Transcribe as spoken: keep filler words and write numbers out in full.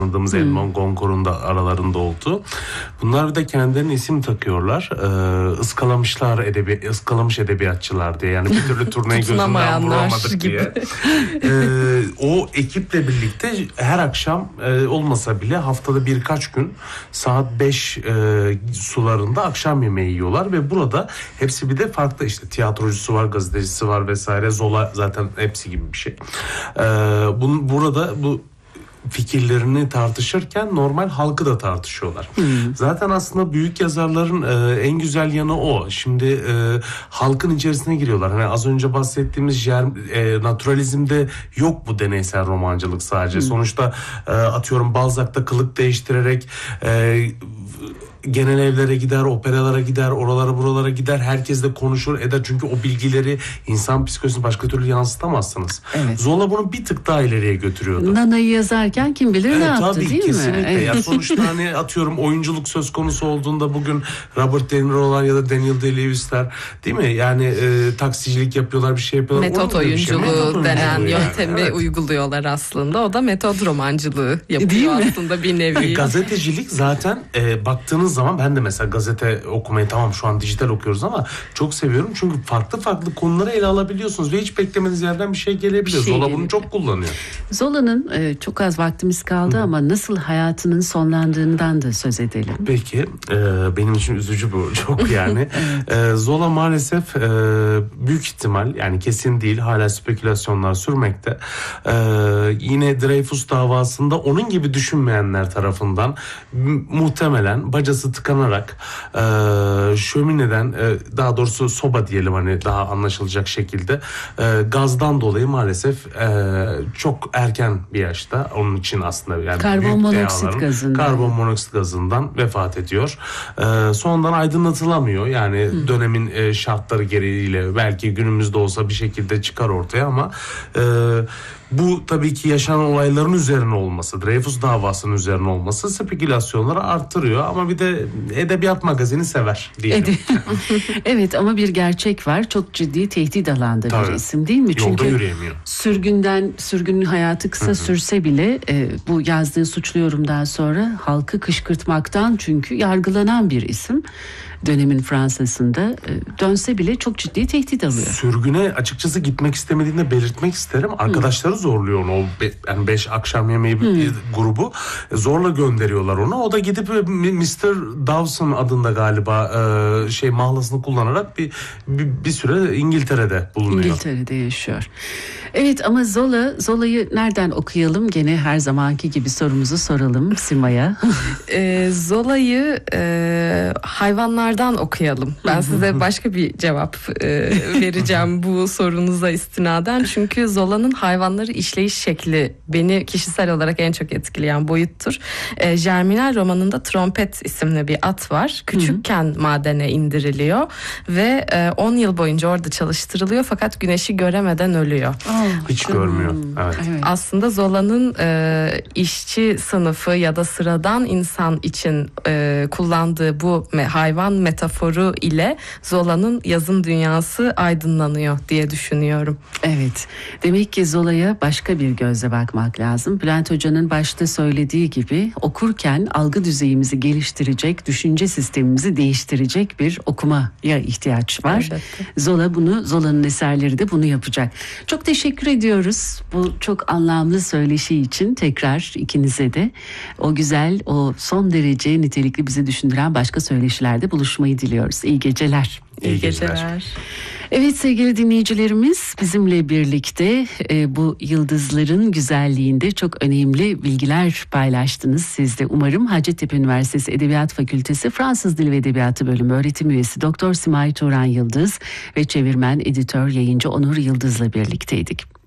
tanıdığımız hmm. Edmond Goncourt'un da aralarında oldu. Bunlar bir de kendilerine isim takıyorlar. Ee, ıskalamışlar edebi, ıskalamış edebiyatçılar diye. Yani bir türlü turneyi gözünden vuramadık diye. Ee, o ekiple birlikte her akşam e, olmasa bile haftada birkaç gün saat beş e, sularında akşam yemeği yiyorlar ve burada hepsi bir de farklı, işte tiyatrocusu var, gazetecisi var vesaire. Zola zaten hepsi gibi bir şey. Ee, bunun, burada bu fikirlerini tartışırken normal halkı da tartışıyorlar. Hmm. Zaten aslında büyük yazarların e, en güzel yanı o. Şimdi e, halkın içerisine giriyorlar. Hani az önce bahsettiğimiz yer, e, naturalizmde yok bu deneysel romancılık sadece. Hmm. Sonuçta e, atıyorum Balzac'ta kılık değiştirerek e, genel evlere gider, operalara gider, oralara buralara gider. Herkes de konuşur eder. Çünkü o bilgileri insan psikolojisini başka türlü yansıtamazsınız. Evet. Zola bunu bir tık daha ileriye götürüyordu. Nana'yı yazarken kim bilir evet, ne yaptı tabii, değil kesinlikle. mi? Evet. Ya sonuçta hani atıyorum oyunculuk söz konusu olduğunda bugün Robert De Niro'lar ya da Daniel Day-Lewis'ler değil mi? Yani e, taksicilik yapıyorlar, bir şey yapıyorlar. Metot oyunculuğu şey. Metot denen yani. yöntemi evet. uyguluyorlar aslında. O da metod romancılığı yapıyor aslında bir nevi. Gazetecilik zaten e, baktığınız zaman ben de mesela gazete okumayı, tamam şu an dijital okuyoruz ama çok seviyorum. Çünkü farklı farklı konuları ele alabiliyorsunuz ve hiç beklemediğiniz yerden bir şey gelebiliyor. Şey Zola bunu çok kullanıyor. Zola'nın e, çok az vaktimiz kaldı Hı. ama nasıl hayatının sonlandığından da söz edelim. Peki. E, benim için üzücü bu çok yani. evet. e, Zola maalesef e, büyük ihtimal, yani kesin değil, hala spekülasyonlar sürmekte. E, yine Dreyfus davasında onun gibi düşünmeyenler tarafından m- muhtemelen bacası tıkanan e, şömineden e, daha doğrusu soba diyelim hani daha anlaşılacak şekilde e, gazdan dolayı maalesef e, çok erken bir yaşta, onun için aslında yani karbon monoksit gazından karbon monoksit gazından vefat ediyor. E, sonradan aydınlatılamıyor yani Hı. dönemin e, şartları gereğiyle belki günümüzde olsa bir şekilde çıkar ortaya ama e, bu tabii ki yaşanan olayların üzerine olması, Dreyfus davasının üzerine olması spekülasyonları arttırıyor ama bir de edebiyat magazini sever diyelim. Evet ama bir gerçek var. Çok ciddi tehdit alanda tabii. bir isim değil mi? Yolda Çünkü yürüyemiyor. Sürgünden, sürgünün hayatı kısa Hı-hı. sürse bile e, bu yazdığı suçlu yorumdan sonra halkı kışkırtmaktan çünkü yargılanan bir isim. Dönemin Fransa'sında e, dönse bile çok ciddi tehdit alıyor. Sürgüne açıkçası gitmek istemediğini de belirtmek isterim. Arkadaşları Hı. zorluyor onu. O be, yani beş akşam yemeği bir grubu zorla gönderiyorlar onu. O da gidip mister Dawson adında galiba e, şey mahlasını kullanarak bir, bir bir süre İngiltere'de bulunuyor. İngiltere'de yaşıyor. Evet ama Zola, Zola'yı nereden okuyalım? Gene her zamanki gibi sorumuzu soralım Sima'ya. e, Zola'yı e, hayvanlardan okuyalım. Ben size başka bir cevap e, vereceğim bu sorunuza istinaden. Çünkü Zola'nın hayvanları işleyiş şekli beni kişisel olarak en çok etkileyen boyuttur. E, Germinal romanında Trompet isimli bir at var. Küçükken Hı-hı. madene indiriliyor ve on yıl boyunca orada çalıştırılıyor fakat güneşi göremeden ölüyor. Aa, hiç görmüyor. Evet. Evet. Aslında Zola'nın e, işçi sınıfı ya da sıradan insan için e, kullandığı bu me- hayvan metaforu ile Zola'nın yazın dünyası aydınlanıyor diye düşünüyorum. Evet. Demek ki Zola'ya başka bir gözle bakmak lazım. Bülent Hoca'nın başta söylediği gibi okurken algı düzeyimizi geliştirecek, düşünce sistemimizi değiştirecek bir okumaya ihtiyaç var. Evet. Zola bunu, Zola'nın eserleri de bunu yapacak. Çok teşekkür ediyoruz bu çok anlamlı söyleşi için tekrar ikinize de. O güzel, o son derece nitelikli bizi düşündüren başka söyleşilerde buluşmayı diliyoruz. İyi geceler. İyi, İyi geceler. geceler. Evet sevgili dinleyicilerimiz, bizimle birlikte e, bu yıldızların güzelliğinde çok önemli bilgiler paylaştınız siz de. Umarım Hacettepe Üniversitesi Edebiyat Fakültesi Fransız Dili ve Edebiyatı Bölümü öğretim üyesi Doktor Simay Turan Yıldız ve çevirmen, editör, yayıncı Onur Yıldız'la birlikteydik.